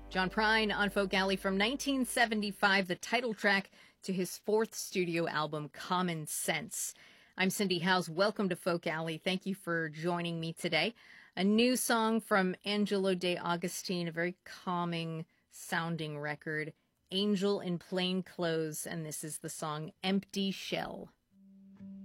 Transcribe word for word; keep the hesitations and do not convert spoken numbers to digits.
John Prine on Folk Alley from nineteen seventy-five, the title track to his fourth studio album, Common Sense. I'm Cindy Howes. Welcome to Folk Alley. Thank you for joining me today. A new song from Angelo De Augustine, a very calming sounding record, Angel in Plain Clothes, and this is the song Empty Shell.